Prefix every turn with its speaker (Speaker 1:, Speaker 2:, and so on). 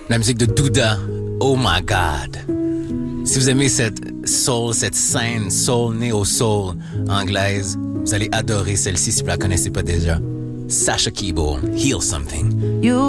Speaker 1: La musique de Douda, Oh My God. Si vous aimez cette soul, cette scène soul, néo-soul anglaise, vous allez adorer celle-ci si vous la connaissez pas déjà. Sasha Keeble, Heal Something.